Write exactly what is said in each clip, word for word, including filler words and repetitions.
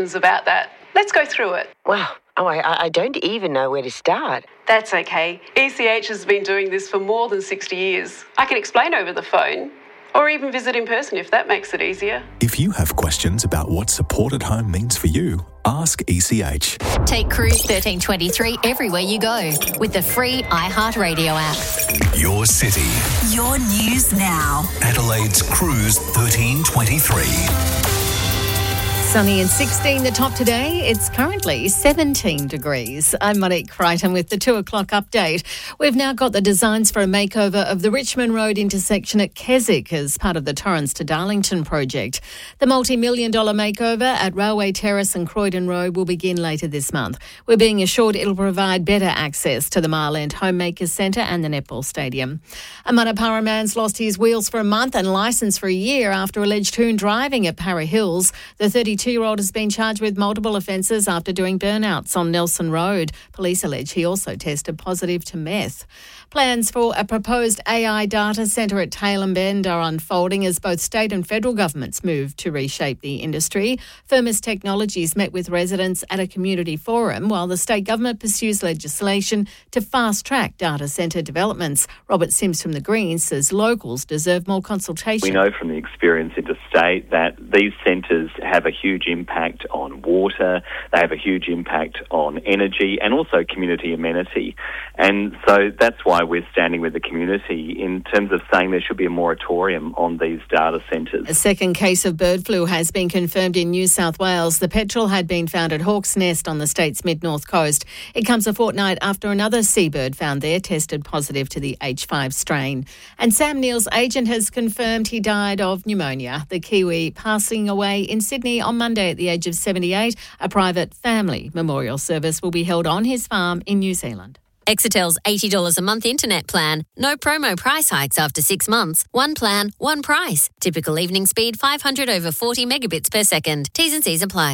about that. Let's go through it. Wow. Oh, I, I don't even know where to start. That's okay. E C H has been doing this for more than sixty years. I can explain over the phone or even visit in person if that makes it easier. If you have questions about what support at home means for you, ask E C H. Take Cruise thirteen twenty-three everywhere you go with the free iHeartRadio app. Your city. Your news now. Adelaide's Cruise thirteen twenty-three. Sunny and sixteen, the top today. It's currently seventeen degrees. I'm Monique Crichton with the two o'clock update. We've now got the designs for a makeover of the Richmond Road intersection at Keswick as part of the Torrens to Darlington project. The multi-million dollar makeover at Railway Terrace and Croydon Road will begin later this month. We're being assured it'll provide better access to the Marland Homemakers Centre and the Netball Stadium. A Manapara man's lost his wheels for a month and licence for a year after alleged hoon driving at Para Hills. The thirty-two-year-old has been charged with multiple offences after doing burnouts on Nelson Road. Police allege he also tested positive to meth. Plans for a proposed A I data centre at Tailem Bend are unfolding as both state and federal governments move to reshape the industry. Firmus Technologies met with residents at a community forum while the state government pursues legislation to fast-track data centre developments. Robert Sims from the Greens says locals deserve more consultation. We know from the experience interstate that these centres have a huge impact on water, they have a huge impact on energy and also community amenity. And so that's why we're standing with the community in terms of saying there should be a moratorium on these data centres. A second case of bird flu has been confirmed in New South Wales. The petrel had been found at Hawke's Nest on the state's mid-north coast. It comes a fortnight after another seabird found there tested positive to the H five strain. And Sam Neill's agent has confirmed he died of pneumonia. The Kiwi passing away in Sydney on Monday at the age of seventy-eight. A private family memorial service will be held on his farm in New Zealand. Exetel's eighty dollars a month internet plan. No promo price hikes after six months. One plan, one price. Typical evening speed five hundred over forty megabits per second. T's and C's apply.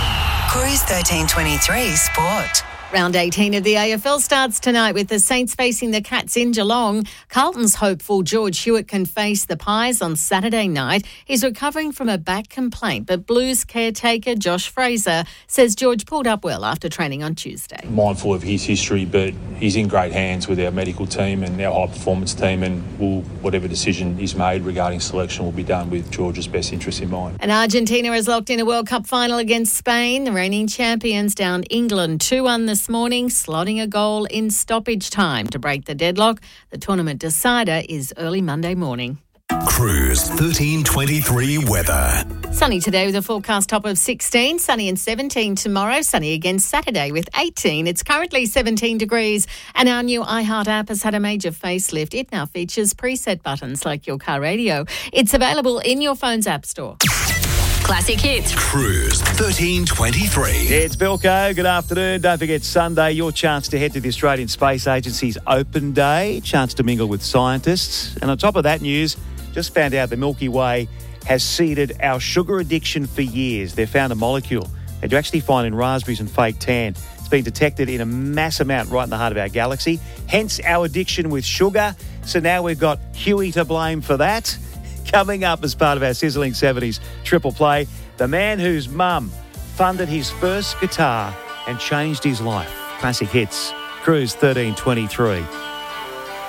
Cruise thirteen twenty-three Sport. Round eighteen of the A F L starts tonight with the Saints facing the Cats in Geelong. Carlton's hopeful George Hewitt can face the Pies on Saturday night. He's recovering from a back complaint, but Blues caretaker Josh Fraser says George pulled up well after training on Tuesday. Mindful of his history, but he's in great hands with our medical team and our high-performance team, and we'll, whatever decision is made regarding selection will be done with George's best interests in mind. And Argentina has locked in a World Cup final against Spain. The reigning champions down England two one this morning, slotting a goal in stoppage time to break the deadlock. The tournament decider is early Monday morning. Cruise thirteen twenty-three weather. Sunny today with a forecast top of sixteen, sunny and seventeen tomorrow, sunny again Saturday with eighteen. It's currently seventeen degrees and our new iHeart app has had a major facelift. It now features preset buttons like your car radio. It's available in your phone's app store. Classic hits. Cruise thirteen twenty-three. Yeah, it's Belco. Good afternoon. Don't forget Sunday, your chance to head to the Australian Space Agency's Open Day. Chance to mingle with scientists. And on top of that news, just found out the Milky Way has seeded our sugar addiction for years. They've found a molecule that you actually find in raspberries and fake tan. It's been detected in a mass amount right in the heart of our galaxy, hence our addiction with sugar. So now we've got Huey to blame for that. Coming up as part of our sizzling seventies triple play, the man whose mum funded his first guitar and changed his life. Classic hits. Cruise thirteen twenty-three.